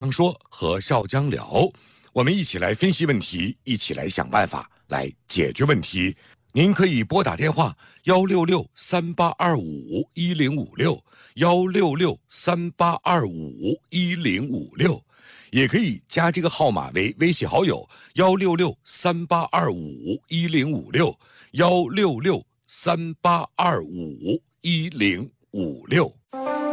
江说和笑江聊，我们一起来分析问题，一起来想办法，来解决问题。您可以拨打电话166-3825-1056，166-3825-1056，也可以加这个号码为微信好友166-3825-1056，166-3825-1056。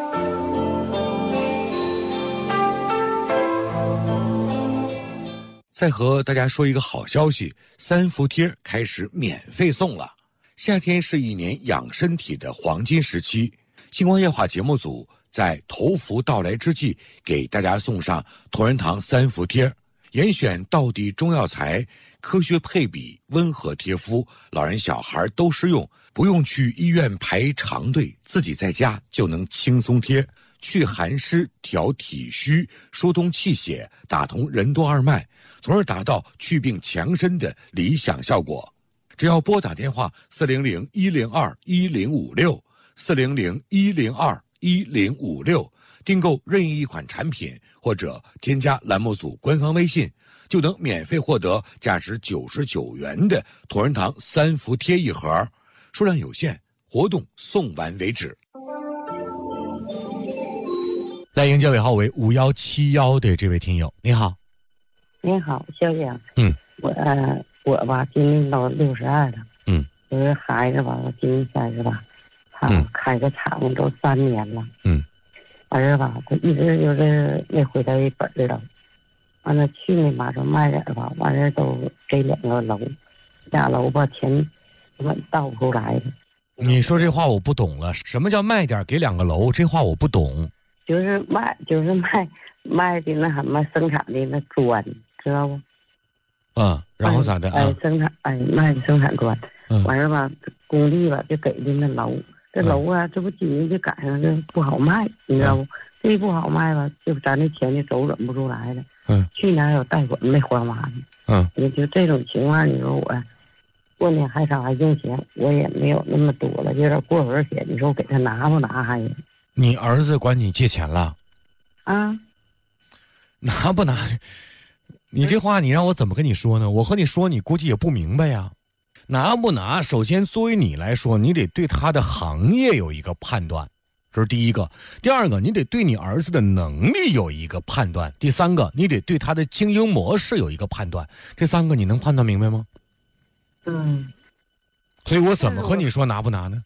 再和大家说一个好消息，三伏贴开始免费送了。夏天是一年养身体的黄金时期，星光夜话节目组在头伏到来之际，给大家送上同仁堂三伏贴，严选道地中药材，科学配比，温和贴肤，老人小孩都适用，不用去医院排长队，自己在家就能轻松贴，去寒湿，调体虚，疏通气血，打通任督二脉，从而达到祛病强身的理想效果。只要拨打电话400-102-1056，400-102-1056，订购任意一款产品，或者添加栏目组官方微信，就能免费获得价值99元的同仁堂三伏贴一盒，数量有限，活动送完为止。来迎接尾号为5171的这位听友，你好。 你好，小姐。我吧，今年都62了。就是孩子吧，我今年38，他开个厂都3年了。完事吧，他一直就是没回到一本了。完了，去年吧就卖点吧，完事都给2个楼，俩楼吧钱倒不出来了。 你说这话我不懂了，什么叫卖点给2个楼？这话我不懂。 就是卖的那什么生产的那砖，知道不？ 然后咋的生产卖的生产砖，完事吧，工地吧就给的那楼，这楼啊，这不今年就赶上这不好卖，你知道不？这一不好卖吧，就咱这钱就周转不出来了。去年还有贷款没还完呢。你就这种情况，你说我过年还少还用钱，我也没有那么多了，有点过河钱，你说我给他拿不拿还？ 你儿子管你借钱了？拿不拿？你这话你让我怎么跟你说呢？我和你说，你估计也不明白呀。拿不拿，首先作为你来说，你得对他的行业有一个判断，这是第一个。第二个，你得对你儿子的能力有一个判断。第三个，你得对他的经营模式有一个判断。这3个你能判断明白吗？所以我怎么和你说拿不拿呢？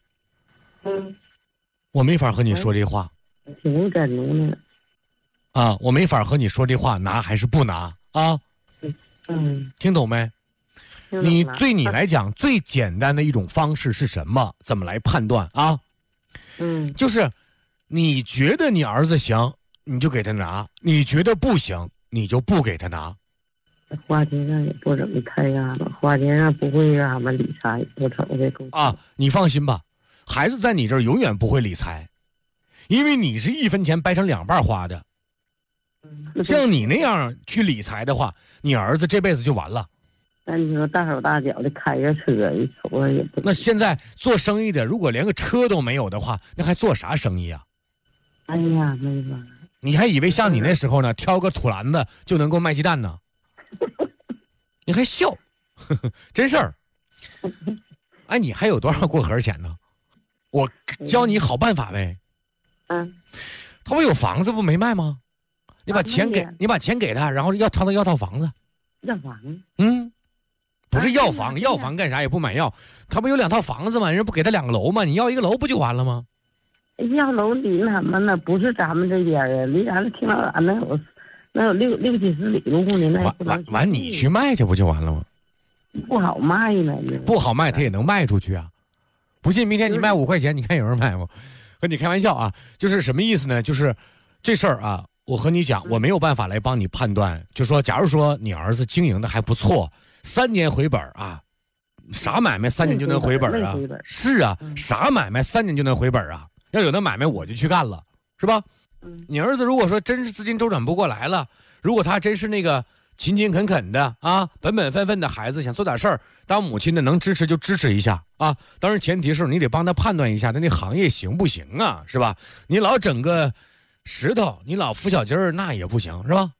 我没法和你说这话。 挺真的我没法和你说这话，拿还是不拿啊？听懂没？你对你来讲最简单的一种方式是什么？怎么来判断啊？就是你觉得你儿子行，你就给他拿；你觉得不行，你就不给他拿。 花钱上也不怎么太压了，花钱上不会让他们理财，我瞅这你放心吧，孩子在你这儿永远不会理财，因为你是1分钱掰成2半花的。像你那样去理财的话，你儿子这辈子就完了。 那你说大手大脚的开个车，一瞅也不。 那现在做生意的，如果连个车都没有的话，那还做啥生意啊？ 哎呀，妹子， 你还以为像你那时候呢，挑个土篮子就能够卖鸡蛋呢？你还笑，真事儿。你还有多少过河钱呢？我教你好办法呗。他不有房子不没卖吗？你把钱给他，然后要套房子。 要房？ 不是要房，要房干啥也不买药。他不有2套房子吗？人家不给他2个楼吗？你要1个楼不就完了吗？ 要楼离那什么呢？不是咱们这边啊，离咱这挺老远，那有六七十里路呢。那完你去卖去不就完了吗？ 不好卖呢。 不好卖，他也能卖出去啊。不信明天你卖5块钱，你看有人买吗？和你开玩笑啊，就是什么意思呢？就是这事儿啊。我和你讲，我没有办法来帮你判断。就说，假如说你儿子经营的还不错，3年回本啊，啥买卖3年就能回本啊？是啊，啥买卖3年就能回本啊？要有那买卖我就去干了，是吧？你儿子如果说真是资金周转不过来了，如果他真是那个勤勤恳恳的本本分分的孩子，想做点事儿，当母亲的能支持就支持一下啊。当然前提是你得帮他判断一下他那行业行不行啊，是吧？你老整个石头，你老扶小鸡儿那也不行，是吧？